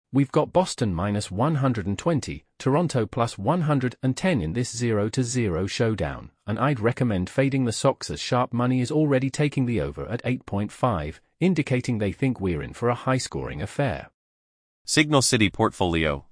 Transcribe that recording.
We've got Boston minus 120, Toronto plus 110 in this 0-0 showdown, and I'd recommend fading the Sox as sharp money is already taking the over at 8.5, indicating they think we're in for a high-scoring affair. Signal City Portfolio.